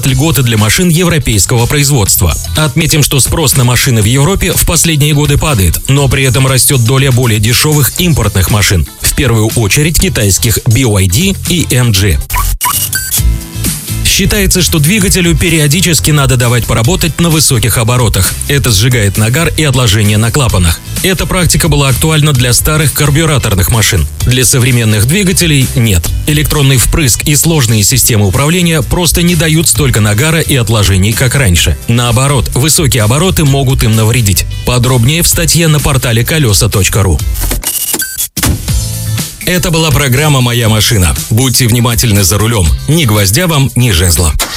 льготы для машин европейского производства. Отметим, что спрос на машины в Европе в последние годы падает, но при этом растет доля более дешевых импортных машин, в первую очередь китайских BYD и MG. Считается, что двигателю периодически надо давать поработать на высоких оборотах. Это сжигает нагар и отложения на клапанах. Эта практика была актуальна для старых карбюраторных машин. Для современных двигателей нет. Электронный впрыск и сложные системы управления просто не дают столько нагара и отложений, как раньше. Наоборот, высокие обороты могут им навредить. Подробнее в статье на портале колеса.ру. Это была программа «Моя машина». Будьте внимательны за рулем. Ни гвоздя вам, ни жезла.